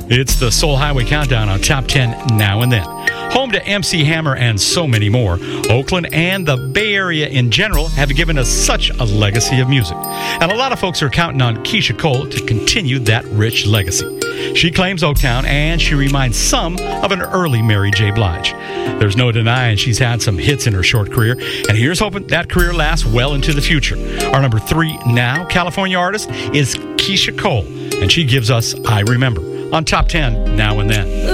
It's the Soul Highway Countdown on Top 10 Now and Then. Home to MC Hammer and so many more, Oakland and the Bay Area in general have given us such a legacy of music. And a lot of folks are counting on Keisha Cole to continue that rich legacy. She claims Oaktown, and she reminds some of an early Mary J. Blige. There's no denying she's had some hits in her short career, and here's hoping that career lasts well into the future. Our number 3 now California artist is Keisha Cole, and she gives us I Remember on Top 10 Now and Then.